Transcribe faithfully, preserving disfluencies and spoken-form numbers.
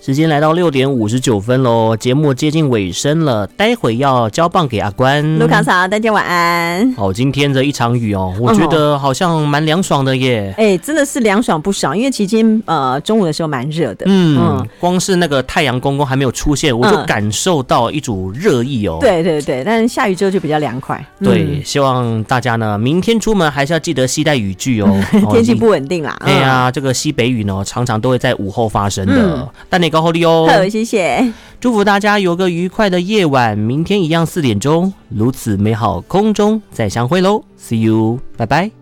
时间来到六点五十九分喽，节目接近尾声了，待会要交棒给阿关。 卢卡嫂，大家晚安。 好，今天的一场雨哦，我觉得好像蛮凉爽的耶。 哎、欸，真的是凉爽不少，因为其实今天呃中午的时候蛮热的。 嗯, 嗯，光是那个太阳公公还没有出现，我就感受到一股热意哦。 嗯、对对对，但是下雨之后就比较凉快。 对、 嗯， 希望大家呢明天出门还是要记得携带雨具哦。 天气不稳定啦。 哎呀、嗯，这个西北雨呢常常都会在午后发生的。但你高后力哦。 好，谢谢。 祝福大家有个愉快的夜晚，明天一样四点钟，如此美好空中再相会喽 ，See you， 拜拜。